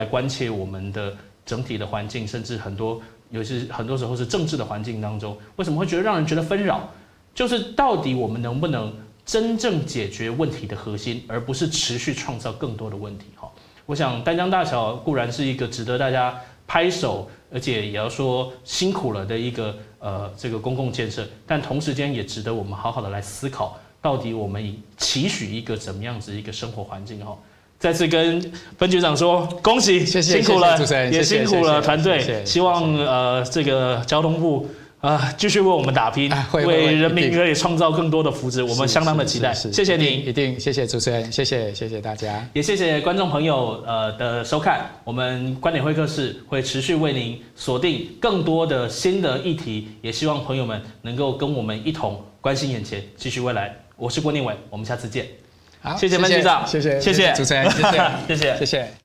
来关切我们的整体的环境，甚至很多时候是政治的环境当中，为什么会让人觉得纷扰？就是到底我们能不能真正解决问题的核心，而不是持续创造更多的问题？哈，我想丹江大桥固然是一个值得大家拍手，而且也要说辛苦了的一个这个公共建设，但同时间也值得我们好好的来思考，到底我们期许一个怎么样子一个生活环境？哈。再次跟分局长说恭喜，辛苦了，也辛苦了团队。希望这个交通部继续为我们打拼，为人民可以创造更多的福祉，我们相当的期待。谢谢您， 一定谢谢主持人，谢谢大家， 也谢谢观众朋友的收看。我们观点会客室会持续为您锁定更多的新的议题，也希望朋友们能够跟我们一同关心眼前，继续未来。我是郭念伟，我们下次见。 好， 谢谢分局长， 谢谢主持人，谢谢。